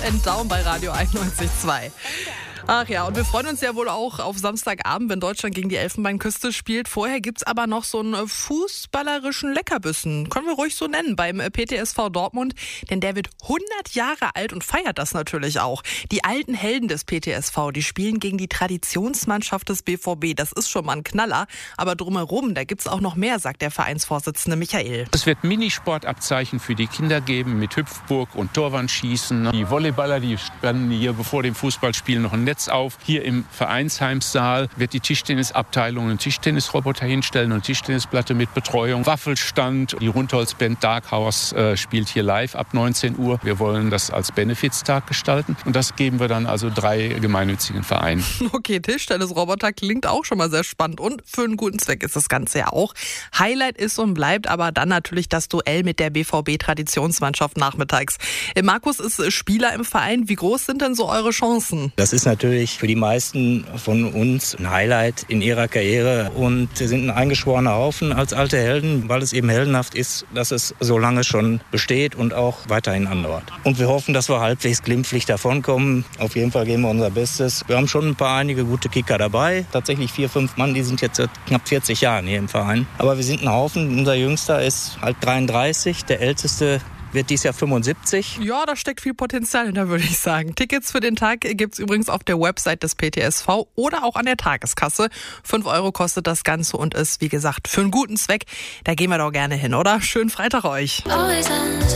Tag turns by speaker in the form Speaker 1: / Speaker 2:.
Speaker 1: and Down bei Radio 91.2. Ach ja, und wir freuen uns ja wohl auch auf Samstagabend, wenn Deutschland gegen die Elfenbeinküste spielt. Vorher gibt's aber noch so einen fußballerischen Leckerbissen. Können wir ruhig so nennen, beim PTSV Dortmund. Denn der wird 100 Jahre alt und feiert das natürlich auch. Die alten Helden des PTSV, die spielen gegen die Traditionsmannschaft des BVB. Das ist schon mal ein Knaller. Aber drumherum, da gibt's auch noch mehr, sagt der Vereinsvorsitzende Michael.
Speaker 2: Es wird Minisportabzeichen für die Kinder geben mit Hüpfburg und Torwandschießen. Die Volleyballer, die spannen hier bevor dem Fußballspiel noch ein Netz auf. Hier im Vereinsheimsaal wird die Tischtennisabteilung einen Tischtennisroboter hinstellen und Tischtennisplatte mit Betreuung, Waffelstand. Die Rundholzband Dark Horse spielt hier live ab 19 Uhr. Wir wollen das als Benefiztag gestalten und das geben wir dann also 3 gemeinnützigen Vereinen.
Speaker 1: Okay, Tischtennisroboter klingt auch schon mal sehr spannend und für einen guten Zweck ist das Ganze ja auch. Highlight ist und bleibt aber dann natürlich das Duell mit der BVB-Traditionsmannschaft nachmittags. Markus ist Spieler im Verein. Wie groß sind denn so eure Chancen?
Speaker 3: Das ist natürlich für die meisten von uns ein Highlight in ihrer Karriere und sie sind ein eingeschworener Haufen als alte Helden, weil es eben heldenhaft ist, dass es so lange schon besteht und auch weiterhin andauert. Und wir hoffen, dass wir halbwegs glimpflich davonkommen. Auf jeden Fall geben wir unser Bestes. Wir haben schon einige gute Kicker dabei. Tatsächlich 4, 5 Mann, die sind jetzt seit knapp 40 Jahren hier im Verein. Aber wir sind ein Haufen. Unser Jüngster ist halt 33, der Älteste wird dieses Jahr 75.
Speaker 1: Ja, da steckt viel Potenzial hinter, würde ich sagen. Tickets für den Tag gibt's übrigens auf der Website des PTSV oder auch an der Tageskasse. 5 € kostet das Ganze und ist, wie gesagt, für einen guten Zweck. Da gehen wir doch gerne hin, oder? Schönen Freitag euch.